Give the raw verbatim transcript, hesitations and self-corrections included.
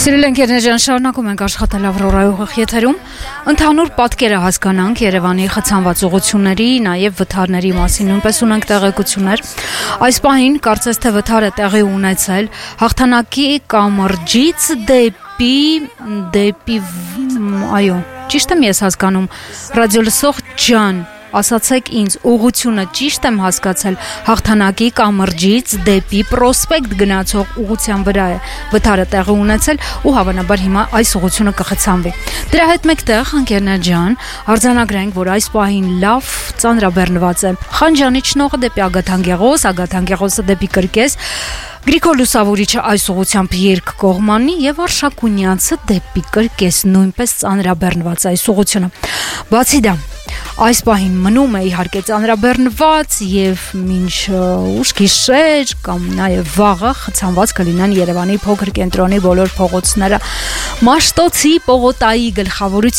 Սիրել ենք Երնեջան, շարունակում ենք աշխատել Ավրորայի ուղիղ եթերում։ Ընդհանուր պատկերը հասկանանք Երևանի խցանված ուղղությունների, նաև վթարների մասին նույնպես ունենք տեղեկություններ։ Այս պահին կարծես թե վթար է տեղի ունեցել Հաղթանակի կամրջից դեպի դեպի այո, ճիշտ եմ ես հասկանում, ռադիոլսող ջան, ասացեք ինձ, ուղղությունը ճիշտ եմ հասկացել, Հաղթանակի կամրջից դեպի պրոսպեկտ գնացող ուղղության վրա է վթարը տեղի ունեցել ու հավանաբար հիմա այս ուղղությունը կխցանվի։ Դրա հետ մեկտեղ, ընկերներ ջան, արձանագրենք, որ այս պահին լավ ծանրաբեռնված է Խանջանի ճնողը դեպի Ագաթանգեղոս, Ագաթանգեղոսը դեպի Կրկես, Գրիգոր Լուսավորիչը այս ուղղությամբ երկկողմանի եւ Արշակունյանցը դեպի Կրկես նույնպես ծանրաբեռնված է այս ուղղությունը։ Բացի դա, այս պահին մնում է իհարկե ծանրաբեռնված եւ մինչ ուշ գիշեր կամ նաեւ վաղը խցանված կլինեն Երևանի փոքր կենտրոնի բոլոր փողոցները։ Մաշտոցի Պողոտայի գլխավորության